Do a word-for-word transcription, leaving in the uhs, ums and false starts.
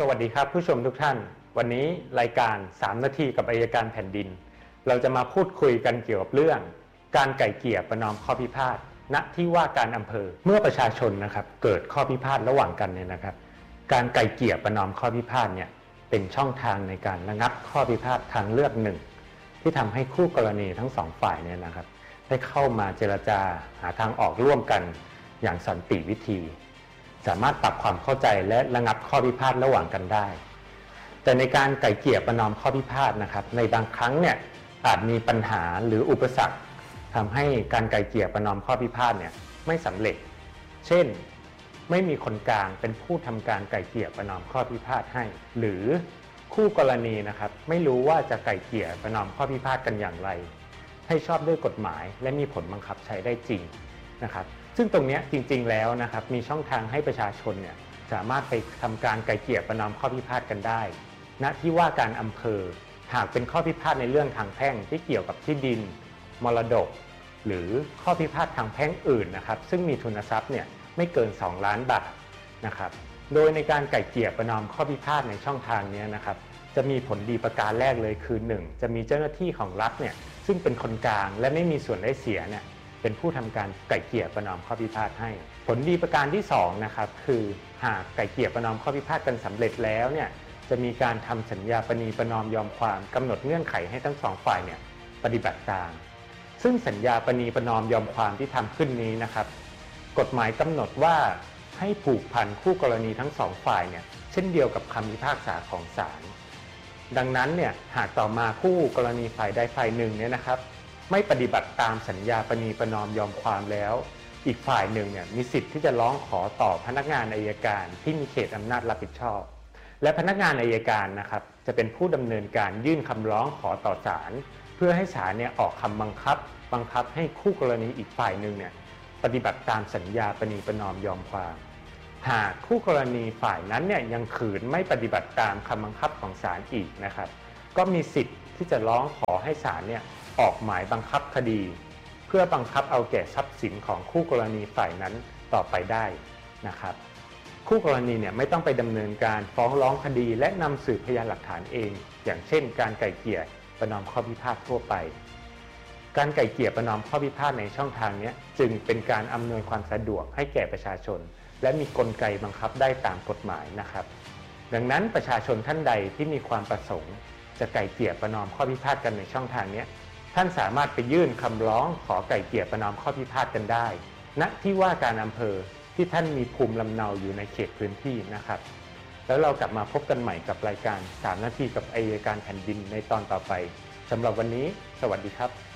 สวัสดีครับผู้ชมทุกท่านวันนี้รายการสามนาทีกับอัยการแผ่นดินเราจะมาพูดคุยกันเกี่ยวกับเรื่องการไกล่เกลี่ยประนอมข้อพิพาทณที่ว่าการอำเภอเมื่อประชาชนนะครับเกิดข้อพิพาทระหว่างกันเนี่ยนะครับการไกล่เกลี่ยประนอมข้อพิพาทเนี่ยเป็นช่องทางในการระงับข้อพิพาททางเลือกหนึ่งที่ทำให้คู่กรณีทั้งสองฝ่ายเนี่ยนะครับได้เข้ามาเจรจาหาทางออกร่วมกันอย่างสันติวิธีสามารถปรับความเข้าใจและระงับข้อพิพาทระหว่างกันได้แต่ในการไกล่เกลี่ยประนอมข้อพิพาทนะครับในบางครั้งเนี่ยอาจมีปัญหาหรืออุปสรรคทำให้การไกล่เกลี่ยประนอมข้อพิพาทเนี่ยไม่สำเร็จเช่นไม่มีคนกลางเป็นผู้ทำการไกล่เกลี่ยประนอมข้อพิพาทให้หรือคู่กรณีนะครับไม่รู้ว่าจะไกล่เกลี่ยประนอมข้อพิพาทกันอย่างไรให้ชอบด้วยกฎหมายและมีผลบังคับใช้ได้จริงนะครับซึ่งตรงนี้จริงๆแล้วนะครับมีช่องทางให้ประชาชนเนี่ยสามารถไปทำการไกล่เกลี่ยประนอมข้อพิพาทกันได้ณที่ว่าการอำเภอหากเป็นข้อพิพาทในเรื่องทางแพ่งที่เกี่ยวกับที่ดินมรดกหรือข้อพิพาททางแพ่งอื่นนะครับซึ่งมีทุนทรัพย์เนี่ยไม่เกินสองล้านบาทนะครับโดยในการไกล่เกลี่ยประนอมข้อพิพาทในช่องทางนี้นะครับจะมีผลดีประการแรกเลยคือหนึ่งจะมีเจ้าหน้าที่ของรัฐเนี่ยซึ่งเป็นคนกลางและไม่มีส่วนได้เสียเนี่ยเป็นผู้ทำการไกล่เกลี่ยประนอมข้อพิพาทให้ผลดีประการที่สองนะครับคือหากไกล่เกลี่ยประนอมข้อพิพาทกันสำเร็จแล้วเนี่ยจะมีการทำสัญญาประนีประนอมยอมความกำหนดเงื่อนไขให้ทั้งสองฝ่ายเนี่ยปฏิบัติตามซึ่งสัญญาประนีประนอมยอมความที่ทำขึ้นนี้นะครับกฎหมายกำหนดว่าให้ผูกพันคู่กรณีทั้งสองฝ่ายเนี่ยเช่นเดียวกับคำพิพากษาของศาลดังนั้นเนี่ยหากต่อมาคู่กรณีฝ่ายใดฝ่ายหนึ่งเนี่ยนะครับไม่ปฏิบัติตามสัญญาประนีประนอมยอมความแล้วอีกฝ่ายหนึ่งเนี่ยมีสิทธิ์ที่จะร้องขอต่อพนักงานอัยการที่มีเขตอำนาจรับผิดชอบและพนักงานอัยการนะครับจะเป็นผู้ดำเนินการยื่นคำร้องขอต่อศาลเพื่อให้ศาลเนี่ยออกคำบังคับบังคับให้คู่กรณีอีกฝ่ายหนึ่งเนี่ยปฏิบัติตามสัญญาประนีประนอมยอมความหากคู่กรณีฝ่ายนั้นเนี่ยยังขืนไม่ปฏิบัติตามคำบังคับของศาลอีกนะครับก็มีสิทธิ์ที่จะร้องขอให้ศาลเนี่ยออกหมายบังคับคดีเพื่อบังคับเอาแก่ทรัพย์สินของคู่กรณีฝ่ายนั้นต่อไปได้นะครับคู่กรณีเนี่ยไม่ต้องไปดำเนินการฟ้องร้องคดีและนำสืบพยานหลักฐานเองอย่างเช่นการไกล่เกลี่ยประนอมข้อพิพาททั่วไปการไกล่เกลี่ยประนอมข้อพิพาทในช่องทางนี้จึงเป็นการอำนวยความสะดวกให้แก่ประชาชนและมีกลไกบังคับได้ตามกฎหมายนะครับดังนั้นประชาชนท่านใดที่มีความประสงค์จะไกล่เกลี่ยประนอมข้อพิพาทกันในช่องทางนี้ท่านสามารถไปยื่นคำร้องขอไกล่เกลี่ยประนอมข้อพิพาทกันได้ณที่ว่าการอำเภอที่ท่านมีภูมิลำเนาอยู่ในเขตพื้นที่นะครับแล้วเรากลับมาพบกันใหม่กับรายการสามนาทีกับอัยการแผ่นดินในตอนต่อไปสำหรับวันนี้สวัสดีครับ